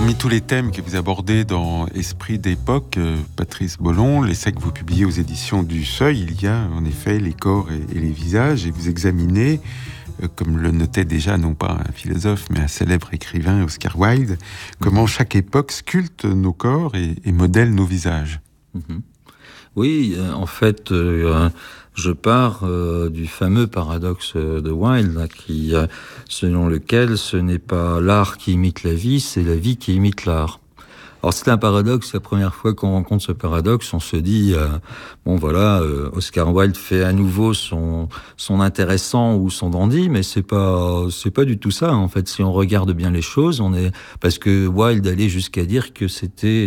Parmi tous les thèmes que vous abordez dans Esprit d'époque, Patrice Bollon, l'essai que vous publiez aux éditions du Seuil, il y a en effet les corps et les visages, et vous examinez, comme le notait déjà non pas un philosophe mais un célèbre écrivain, Oscar Wilde, comment chaque époque sculpte nos corps et modèle nos visages. Oui, en fait, je pars du fameux paradoxe de Wilde, selon lequel ce n'est pas l'art qui imite la vie, c'est la vie qui imite l'art. Alors c'est un paradoxe, la première fois qu'on rencontre ce paradoxe, on se dit, Oscar Wilde fait à nouveau son intéressant ou son dandy, mais c'est pas du tout ça, en fait. Si on regarde bien les choses, parce que Wilde allait jusqu'à dire que c'était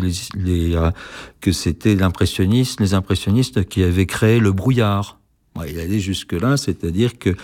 les impressionnistes qui avaient créé le brouillard. Il allait jusque-là, c'est-à-dire que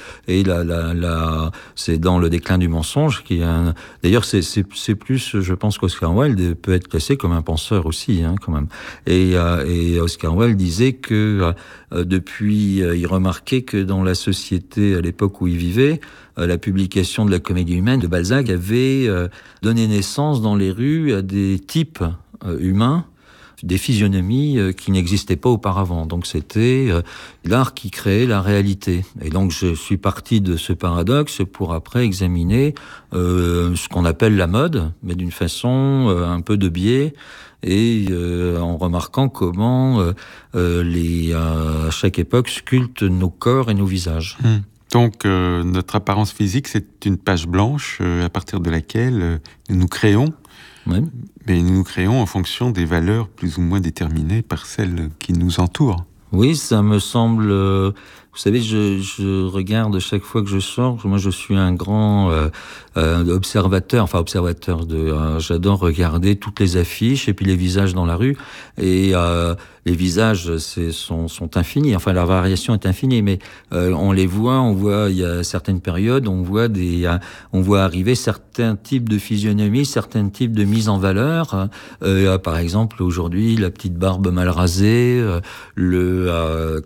c'est dans Le déclin du mensonge d'ailleurs c'est plus, je pense qu'Oscar Wilde peut être classé comme un penseur aussi, quand même. Et Oscar Wilde disait que il remarquait que dans la société à l'époque où il vivait, la publication de la Comédie humaine de Balzac avait donné naissance dans les rues à des types humains, des physionomies qui n'existaient pas auparavant. Donc c'était l'art qui créait la réalité. Et donc je suis parti de ce paradoxe pour après examiner ce qu'on appelle la mode, mais d'une façon un peu de biais, et en remarquant comment à chaque époque sculptent nos corps et nos visages. Donc notre apparence physique, c'est une page blanche à partir de laquelle nous créons. Oui. Mais nous nous créons en fonction des valeurs plus ou moins déterminées par celles qui nous entourent. Oui, ça me semble... vous savez, je regarde chaque fois que je sors. Moi, je suis un grand observateur. J'adore regarder toutes les affiches et puis les visages dans la rue. Et les visages sont infinis. Enfin, la variation est infinie, mais on les voit. Il y a certaines périodes, on voit arriver certains types de physionomie, certains types de mise en valeur. Par exemple, aujourd'hui, la petite barbe mal rasée, le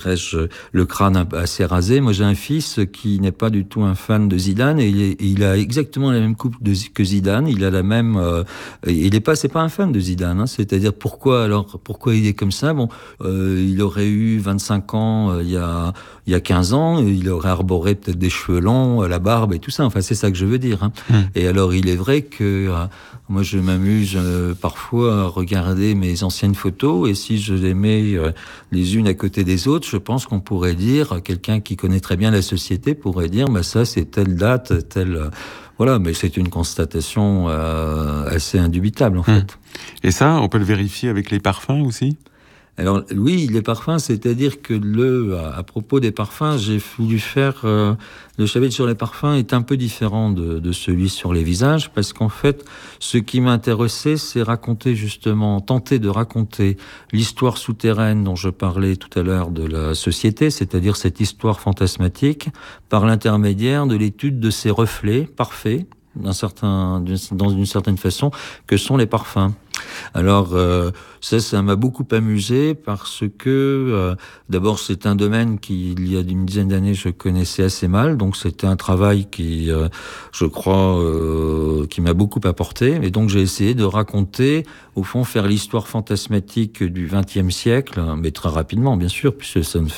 crâne assez rasé. Moi, j'ai un fils qui n'est pas du tout un fan de Zidane, et il a exactement la même coupe que Zidane. Il a la même. C'est pas un fan de Zidane. C'est-à-dire pourquoi il est comme ça. Bon, il aurait eu 25 ans il y a 15 ans. Il aurait arboré peut-être des cheveux longs, la barbe et tout ça. Enfin, c'est ça que je veux dire. Et alors, il est vrai que moi, je m'amuse parfois à regarder mes anciennes photos, et si je les mets les unes à côté des autres, je pense qu'on pourrait dire, quelqu'un qui connaît très bien la société pourrait dire, ça c'est telle date, telle... Voilà, mais c'est une constatation assez indubitable en fait. Et ça, on peut le vérifier avec les parfums aussi ? Alors oui, les parfums, c'est-à-dire que à propos des parfums, j'ai voulu faire le chapitre sur les parfums est un peu différent de celui sur les visages, parce qu'en fait, ce qui m'intéressait, c'est tenter de raconter l'histoire souterraine dont je parlais tout à l'heure de la société, c'est-à-dire cette histoire fantasmatique, par l'intermédiaire de l'étude de ces reflets parfaits, dans une certaine façon, que sont les parfums. Alors ça m'a beaucoup amusé parce que d'abord c'est un domaine il y a une dizaine d'années je connaissais assez mal, donc c'était un travail qui je crois qui m'a beaucoup apporté, et donc j'ai essayé de raconter, au fond faire l'histoire fantasmatique du XXe siècle, mais très rapidement bien sûr, puisque ça ne